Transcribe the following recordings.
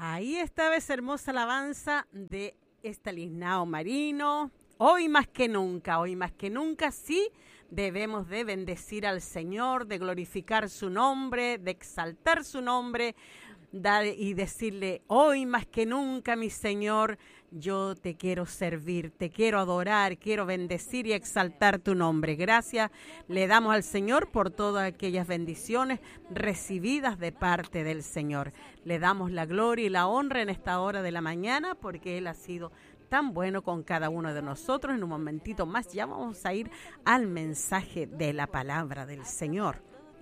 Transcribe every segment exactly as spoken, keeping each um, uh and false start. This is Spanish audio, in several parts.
Ahí estaba esa hermosa alabanza de Estanislao Marino. Hoy más que nunca, hoy más que nunca sí debemos de bendecir al Señor, de glorificar su nombre, de exaltar su nombre, dar y decirle, hoy más que nunca, mi Señor, yo te quiero servir, te quiero adorar, quiero bendecir y exaltar tu nombre. Gracias le damos al Señor por todas aquellas bendiciones recibidas de parte del Señor. Le damos la gloria y la honra en esta hora de la mañana porque Él ha sido tan bueno con cada uno de nosotros. En un momentito más ya vamos a ir al mensaje de la palabra del Señor.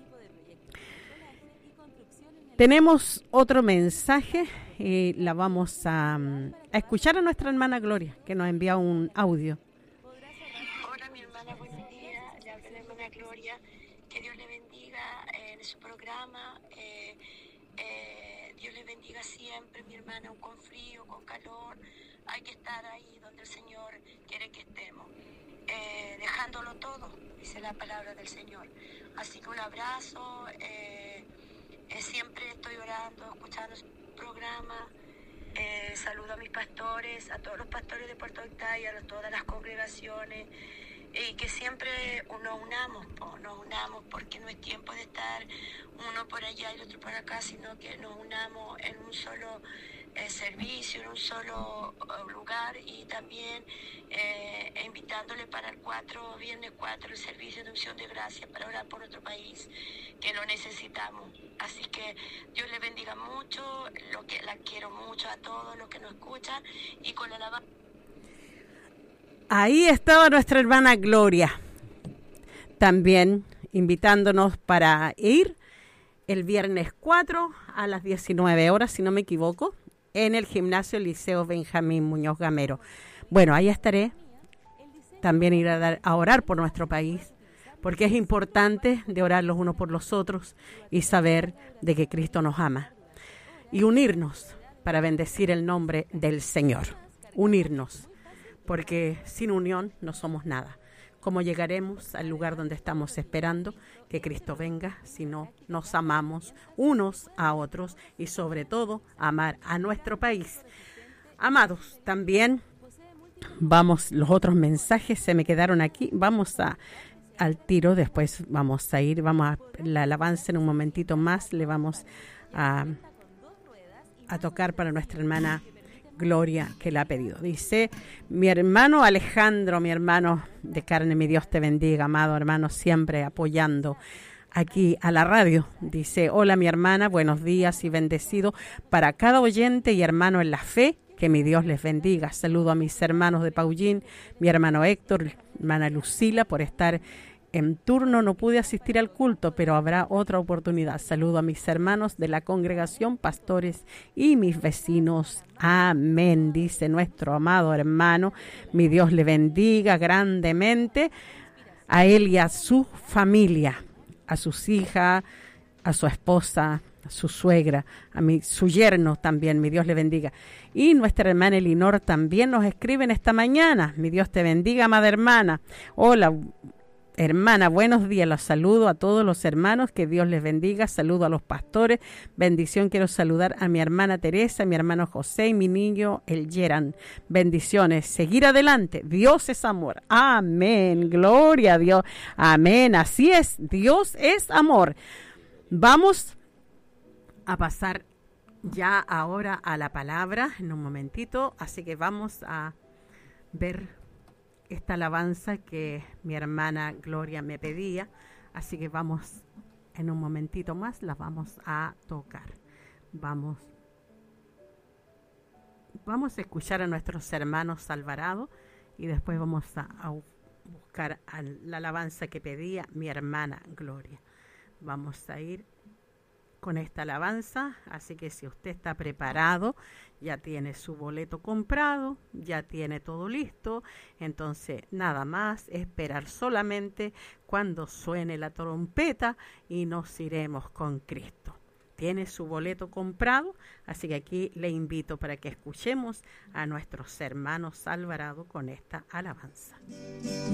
Tenemos otro mensaje y la vamos a, a escuchar a nuestra hermana Gloria, que nos envía un audio. Hola, mi hermana, buenos días. Le habla la hermana Gloria. Que Dios le bendiga eh, en su programa. Eh, eh, Dios le bendiga siempre, mi hermana, con frío, con calor. Hay que estar ahí donde el Señor quiere que estemos. Eh, dejándolo todo, dice la palabra del Señor. Así que un abrazo. Eh, Eh, siempre estoy orando, escuchando su programa. Eh, saludo a mis pastores, a todos los pastores de Puerto Octavio, a todas las congregaciones, y que siempre nos unamos, po, nos unamos, porque no es tiempo de estar uno por allá y el otro por acá, sino que nos unamos en un solo eh, servicio, en un solo uh, lugar, y también eh, invitándole para el cuatro, viernes cuatro, el servicio de unción de gracia para orar por nuestro país, que lo necesitamos. Así que Dios le bendiga mucho, lo que la quiero mucho a todos los que nos escuchan, y con la alabanza. Ahí estaba nuestra hermana Gloria, también invitándonos para ir el viernes cuatro a las diecinueve horas, si no me equivoco, en el gimnasio Liceo Benjamín Muñoz Gamero. Bueno, ahí estaré, también ir a, dar, a orar por nuestro país, porque es importante de orar los unos por los otros y saber de que Cristo nos ama. Y unirnos para bendecir el nombre del Señor. Unirnos, porque sin unión no somos nada. ¿Cómo llegaremos al lugar donde estamos esperando que Cristo venga si no nos amamos unos a otros y sobre todo amar a nuestro país? Amados, también vamos, los otros mensajes se me quedaron aquí, vamos a al tiro, después vamos a ir, vamos a la alabanza en un momentito más, le vamos a, a tocar para nuestra hermana Gloria, que la ha pedido. Dice, mi hermano Alejandro, mi hermano de carne, mi Dios te bendiga, amado hermano, siempre apoyando aquí a la radio. Dice, hola mi hermana, buenos días y bendecido para cada oyente y hermano en la fe, que mi Dios les bendiga. Saludo a mis hermanos de Paullín, mi hermano Héctor, hermana Lucila, por estar en turno no pude asistir al culto, pero habrá otra oportunidad. Saludo a mis hermanos de la congregación, pastores y mis vecinos. Amén, dice nuestro amado hermano. Mi Dios le bendiga grandemente a él y a su familia, a sus hijas, a su esposa, a su suegra, a mi, su yerno también. Mi Dios le bendiga. Y nuestra hermana Elinor también nos escribe en esta mañana. Mi Dios te bendiga, amada hermana. Hola, hermana, buenos días, los saludo a todos los hermanos, que Dios les bendiga, saludo a los pastores, bendición, quiero saludar a mi hermana Teresa, mi hermano José y mi niño el Yeran, bendiciones, seguir adelante, Dios es amor, amén, gloria a Dios, amén, así es, Dios es amor. Vamos a pasar ya ahora a la palabra en un momentito, así que vamos a ver esta alabanza que mi hermana Gloria me pedía, así que vamos en un momentito más, la vamos a tocar. Vamos, vamos a escuchar a nuestros hermanos Alvarado y después vamos a, a buscar a la alabanza que pedía mi hermana Gloria. Vamos a ir con esta alabanza, así que si usted está preparado, ya tiene su boleto comprado, ya tiene todo listo, entonces nada más esperar solamente cuando suene la trompeta y nos iremos con Cristo. Tiene su boleto comprado, así que aquí le invito para que escuchemos a nuestros hermanos Alvarado con esta alabanza.